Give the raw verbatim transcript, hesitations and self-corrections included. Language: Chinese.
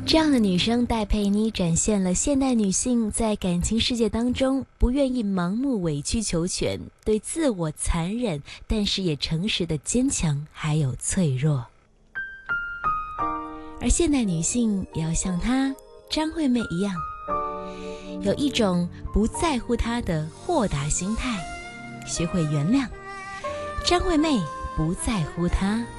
这样的女生戴佩妮展现了现代女性在感情世界当中不愿意盲目委曲求全，对自我残忍但是也诚实的坚强还有脆弱。而现代女性也要像她张惠妹一样，有一种不在乎她的豁达心态，学会原谅。张惠妹不在乎她。